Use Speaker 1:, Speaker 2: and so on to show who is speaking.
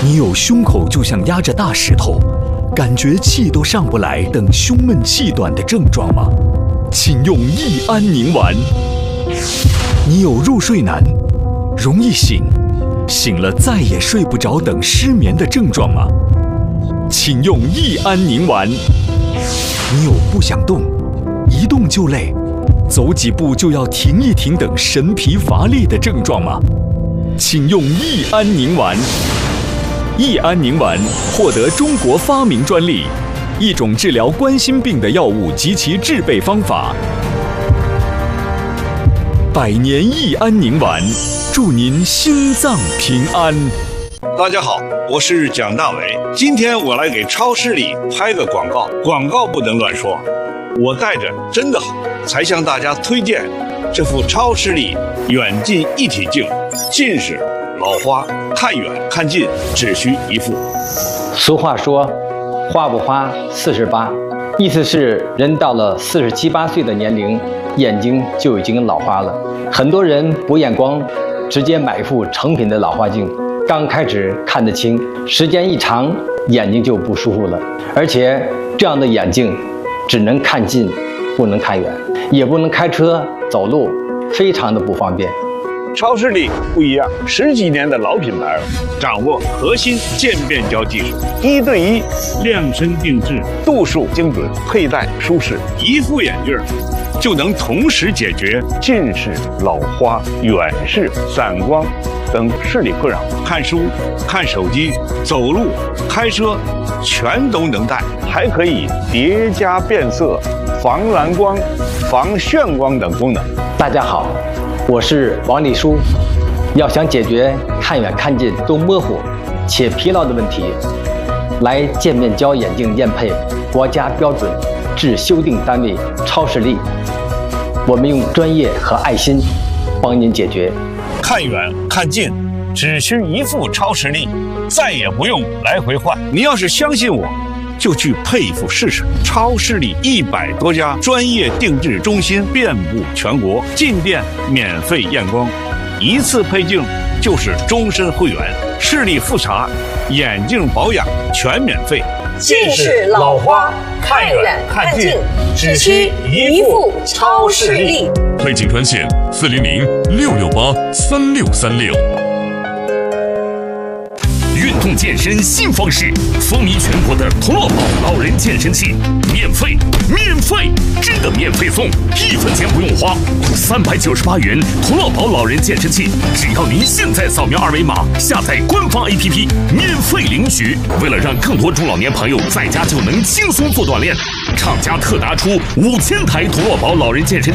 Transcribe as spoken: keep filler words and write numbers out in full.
Speaker 1: 你有胸口就像压着大石头，感觉气都上不来等胸闷气短的症状吗？请用益安宁丸。你有入睡难、容易醒、醒了再也睡不着等失眠的症状吗？请用益安宁丸。你有不想动、一动就累、走几步就要停一停等神疲乏力的症状吗？请用益安宁丸。益安宁丸获得中国发明专利，一种治疗冠心病的药物及其制备方法。百年益安宁丸，祝您心脏平安。
Speaker 2: 大家好，我是蒋大为，今天我来给超视力拍个广告，广告不能乱说，我戴着真的好，才向大家推荐这副超视力远近一体镜，近视、老花，看远看近只需一副。
Speaker 3: 俗话说，花不花四十八，意思是人到了四十七八岁的年龄，眼睛就已经老花了。很多人补眼光，直接买一副成品的老花镜，刚开始看得清，时间一长，眼睛就不舒服了。而且这样的眼镜只能看近，不能看远，也不能开车走路，非常的不方便。
Speaker 2: 超视力不一样，十几年的老品牌了，掌握核心渐变焦技术，一对一量身定制，度数精准，佩戴舒适，一副眼镜就能同时解决近视、老花、远视、散光等视力困扰。看书、看手机、走路、开车，全都能戴，还可以叠加变色、防蓝光、防眩光等功能。
Speaker 3: 大家好，我是王立书。要想解决看远看近都模糊且疲劳的问题，来渐变焦眼镜验配国家标准至修订单位超视力，我们用专业和爱心帮您解决。
Speaker 2: 看远看近只需一副超视力，再也不用来回换。您要是相信我，就去配一副试试。超视力一百多家专业定制中心遍布全国，进店免费验光，一次配镜就是终身会员。视力复查、眼镜保养全免费。
Speaker 4: 近视、老花，看远看近，只需一副超视力。
Speaker 5: 配镜专线：四零零六六八三六三六。运动健身新方式，风靡全国的同乐宝老人健身器，免费，免费，真的免费送，一分钱不用花，三百九十八元同乐宝老人健身器，只要您现在扫描二维码，下载官方 A P P， 免费领取。为了让更多中老年朋友在家就能轻松做锻炼，厂家特拿出五千台同乐宝老人健身器。